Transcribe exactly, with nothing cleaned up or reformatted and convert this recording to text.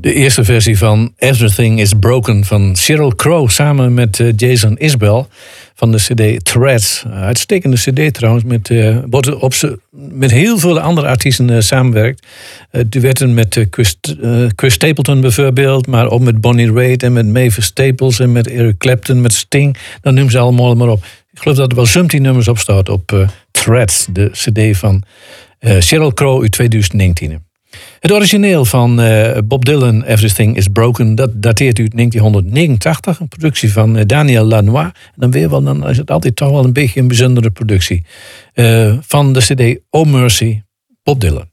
De eerste versie van Everything is Broken van Sheryl Crow samen met uh, Jason Isbell van de cd Threads. Uh, uitstekende cd trouwens, met, uh, wordt op ze, met heel veel andere artiesten uh, samenwerkt. Uh, duetten met uh, Chris, uh, Chris Stapleton bijvoorbeeld, maar ook met Bonnie Raitt en met Mavis Staples en met Eric Clapton, met Sting. Dan noemen ze allemaal maar op. Ik geloof dat er wel zeventien nummers op staat op uh, Threads, de cd van uh, Sheryl Crow uit twintig negentien. Het origineel van uh, Bob Dylan, Everything is Broken, dat dateert uit negentien negenentachtig. Een productie van uh, Daniel Lanois. En dan weer wel, dan is het altijd toch wel een beetje een bijzondere productie. Uh, van de cd Oh Mercy, Bob Dylan.